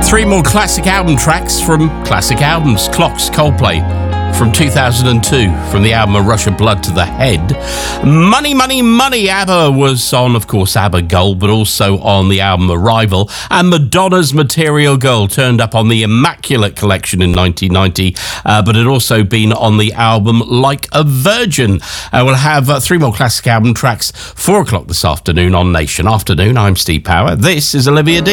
Three more classic album tracks from classic albums. Clocks, Coldplay, from 2002, from the album A Rush of Blood to the Head. Money, Money, Money, ABBA was on, of course, ABBA Gold, but also on the album Arrival. And Madonna's Material Girl turned up on the Immaculate Collection in 1990, but had also been on the album Like a Virgin. We'll have three more classic album tracks, 4 o'clock this afternoon on Nation Afternoon. I'm Steve Power. This is Olivia D.